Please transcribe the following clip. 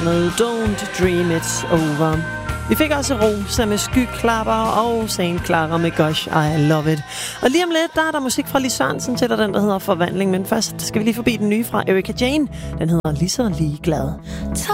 med Don't Dream It's Over. Vi fik også Rosa med Skyklapper og Saint Clara med Gosh, I Love It. Og lige om lidt, der er der musik fra Lis Sørensen til den, der hedder Forvandling. Men først skal vi lige forbi den nye fra Erika Jane. Den hedder Lige så ligeglad.